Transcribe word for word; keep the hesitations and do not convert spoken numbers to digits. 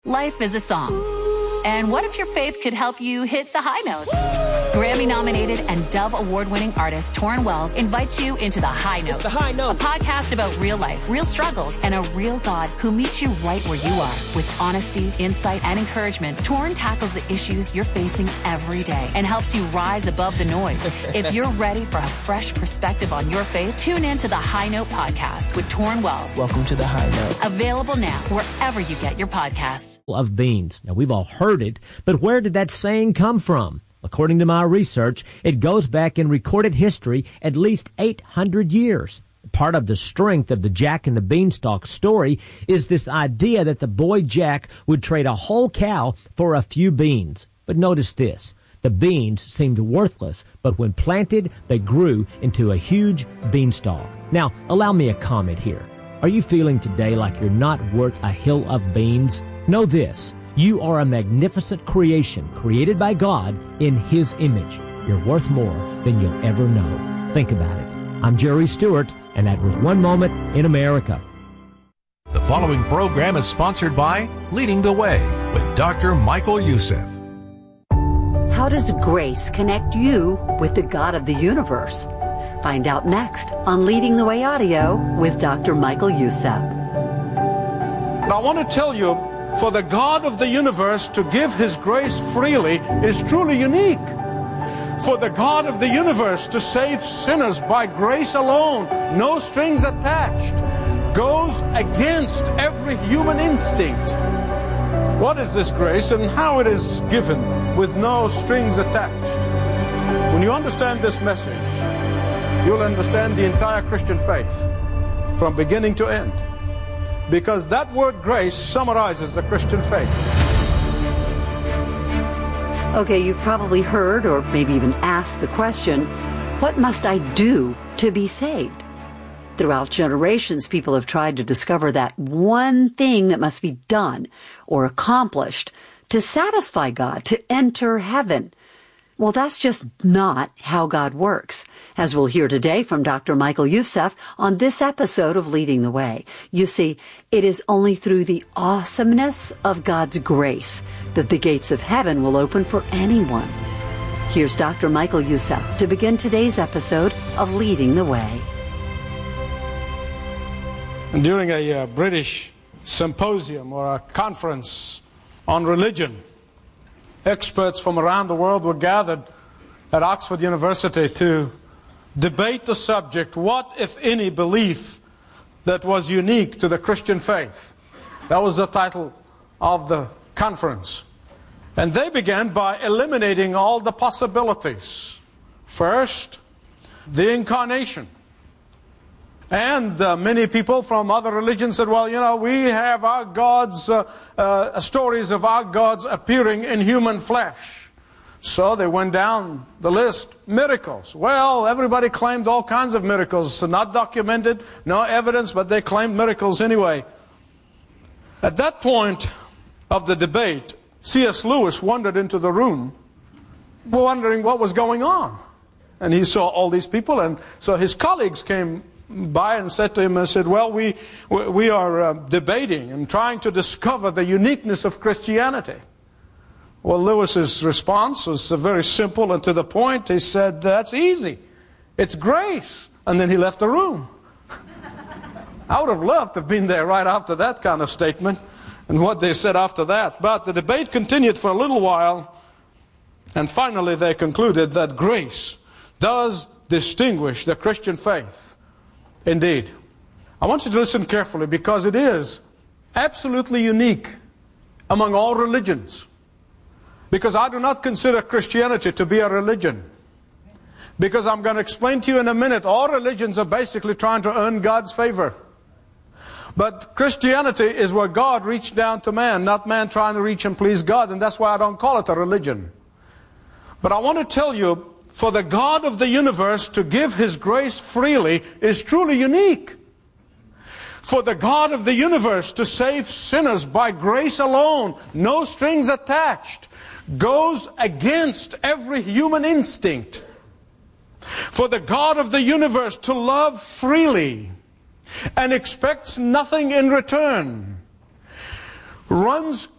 Life is a song. And what if your faith could help you hit the high notes? Grammy-nominated and Dove Award-winning artist Torrin Wells invites you into The High Note. It's The High Note. A podcast about real life, real struggles, and a real God who meets you right where you are. With honesty, insight, and encouragement, Torrin tackles the issues you're facing every day and helps you rise above the noise. If you're ready for a fresh perspective on your faith, tune in to The High Note podcast with Torrin Wells. Welcome to The High Note. Available now wherever you get your podcasts. Of beans. Now, we've all heard it, but where did that saying come from? According to my research, it goes back in recorded history at least eight hundred years. Part of the strength of the Jack and the Beanstalk story is this idea that the boy Jack would trade a whole cow for a few beans. But notice this. The beans seemed worthless, but when planted, they grew into a huge beanstalk. Now, allow me a comment here. Are you feeling today like you're not worth a hill of beans? Know this. You are a magnificent creation created by God in His image. You're worth more than you'll ever know. Think about it. I'm Jerry Stewart, and that was One Moment in America. The following program is sponsored by Leading the Way with Doctor Michael Youssef. How does grace connect you with the God of the universe? Find out next on Leading the Way Audio with Doctor Michael Youssef. Now, I want to tell you, for the God of the universe to give His grace freely is truly unique. For the God of the universe to save sinners by grace alone, no strings attached, goes against every human instinct. What is this grace and how it is given with no strings attached? When you understand this message, you'll understand the entire Christian faith from beginning to end. Because that word grace summarizes the Christian faith. Okay, you've probably heard or maybe even asked the question, what must I do to be saved? Throughout generations, people have tried to discover that one thing that must be done or accomplished to satisfy God, to enter heaven. Well, that's just not how God works, as we'll hear today from Doctor Michael Youssef on this episode of Leading the Way. You see, it is only through the awesomeness of God's grace that the gates of heaven will open for anyone. Here's Doctor Michael Youssef to begin today's episode of Leading the Way. During a uh, British symposium or a conference on religion, experts from around the world were gathered at Oxford University to debate the subject, what, if any, belief that was unique to the Christian faith? That was the title of the conference. And they began by eliminating all the possibilities. First, the incarnation. And uh, many people from other religions said, well, you know, we have our gods, uh, uh, stories of our gods appearing in human flesh. So they went down the list. Miracles. Well, everybody claimed all kinds of miracles. So not documented, no evidence, but they claimed miracles anyway. At that point of the debate, C S Lewis wandered into the room, wondering what was going on. And he saw all these people, and so his colleagues came by and said to him and said, well, we we are uh, debating and trying to discover the uniqueness of Christianity. Well, Lewis's response was uh, very simple and to the point. He said, that's easy. It's grace. And then he left the room. I would have loved to have been there right after that kind of statement and what they said after that. But the debate continued for a little while, and finally they concluded that grace does distinguish the Christian faith. Indeed. I want you to listen carefully because it is absolutely unique among all religions. Because I do not consider Christianity to be a religion. Because I'm going to explain to you in a minute, all religions are basically trying to earn God's favor. But Christianity is where God reached down to man, not man trying to reach and please God, and that's why I don't call it a religion. But I want to tell you, for the God of the universe to give His grace freely is truly unique. For the God of the universe to save sinners by grace alone, no strings attached, goes against every human instinct. For the God of the universe to love freely and expects nothing in return, runs